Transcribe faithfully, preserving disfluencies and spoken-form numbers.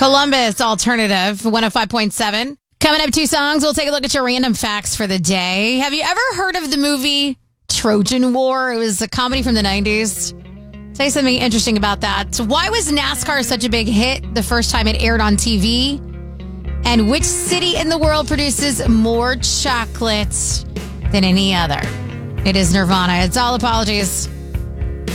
Columbus Alternative, one oh five point seven. Coming up, two songs. We'll take a look at your random facts for the day. Have you ever heard of the movie Trojan War? It was a comedy from the nineties. Say something interesting about that. So why was NASCAR such a big hit the first time it aired on T V? And which city in the world produces more chocolate than any other? It is Nirvana. It's all apologies.